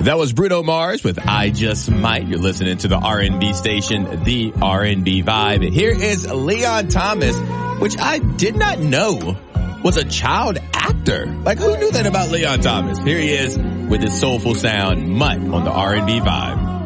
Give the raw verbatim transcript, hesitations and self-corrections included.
That was Bruno Mars with I Just Might. You're listening to the R and B station, the R and B Vibe. Here is Leon Thomas, which I did not know was a child actor. Like, who knew that about Leon Thomas? Here he is with his soulful sound, Mutt, on the R and B Vibe.